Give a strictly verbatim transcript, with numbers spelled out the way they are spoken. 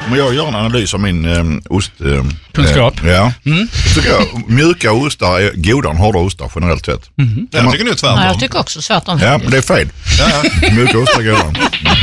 om jag gör en analys av min eh, ost... Eh, Kunskap. Eh, ja. Mm. Tycker jag mjuka ostar är godare än hårda ostar generellt sett. Mm. Jag tycker nu tvärtom. Ja, jag tycker också tvärtom. Ja, men det är fel. Ja, ja. Mjuka ostar är godare.